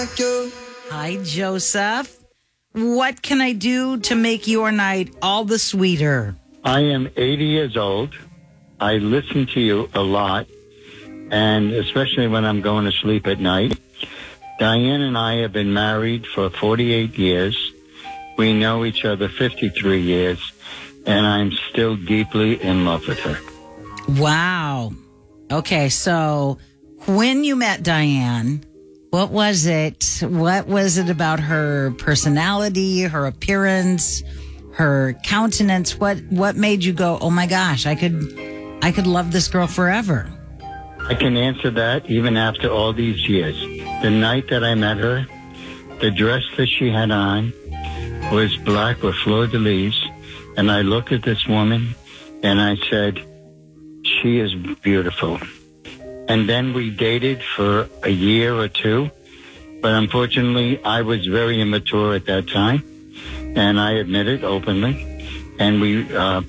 like you. Hi, Joseph. What can I do to make your night all the sweeter? I am 80 years old. I listen to you a lot, and especially when I'm going to sleep at night. Diane and I have been married for 48 years. We know each other 53 years, and I'm still deeply in love with her. Wow. Okay, so when you met Diane, what was it? What was it about her personality, her appearance, her countenance? What made you go, "Oh my gosh, I could love this girl forever"? I can answer that even after all these years. The night that I met her, the dress that she had on was black with fleur-de-lis, and I looked at this woman and I said, she is beautiful. And then we dated for a year or two, but unfortunately I was very immature at that time, and I admit it openly. And we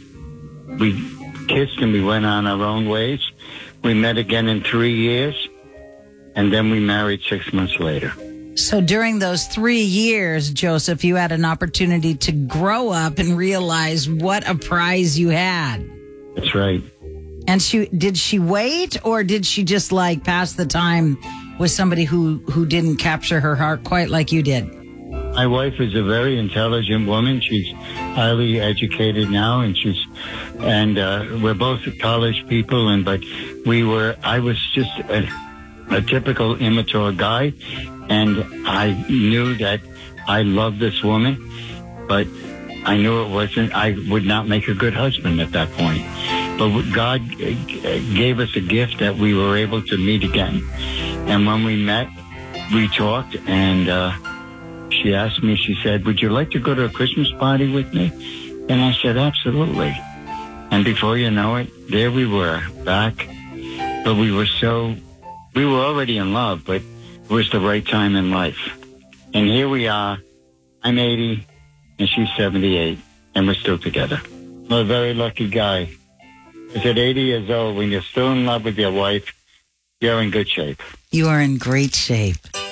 kissed and we went on our own ways. We met again in 3 years, and then we married 6 months later. So during those 3 years, Joseph, you had an opportunity to grow up and realize what a prize you had. That's right. And did she wait, or did she just like pass the time with somebody who didn't capture her heart quite like you did? My wife is a very intelligent woman. She's highly educated now, and we're both college people. But I was just a typical immature guy, and I knew that I loved this woman, but I knew I would not make a good husband at that point. But God gave us a gift that we were able to meet again. And when we met, we talked, and she asked me, she said, "Would you like to go to a Christmas party with me?" And I said, "Absolutely." And before you know it, there we were back. But we were already in love, but it was the right time in life. And here we are. I'm 80 and she's 78, and we're still together. I'm a very lucky guy. Because at 80 years old, when you're still in love with your wife, you're in good shape. You are in great shape.